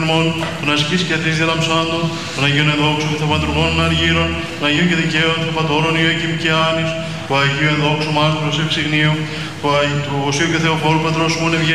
των ασκής και αθής διαλαμψάντων, των Αγίων Ενδόξων και Θαυματουργών Αργύρων, των Αγίων και Δικαίων, των Πατώρων Ιωακήμ και Άνης, του Αγίου Ενδόξου Μάστρος Ευσυγνίου, του Οσίου και Θεοφόρου Πατρός μου